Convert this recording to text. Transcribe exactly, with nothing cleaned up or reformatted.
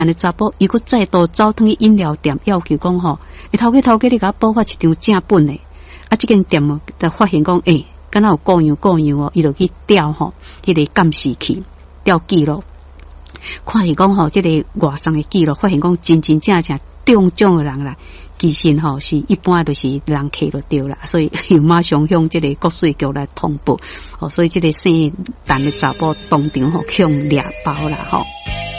安尼查甫伊佫再度走转去饮料店要求讲吼，诶头家头家你甲我补发一张正本诶，啊即间店哦，就发现讲诶，敢若有各样各样哦，伊就去调吼，迄个监视器调记录，看是讲吼，即个外送诶记录，发现讲真真正正中奖诶人啦，其实吼是一般就是人客就对啦，所以又马上向即个国税局来通报，哦，所以即个姓陈诶查甫当场吼去互掠包啦吼。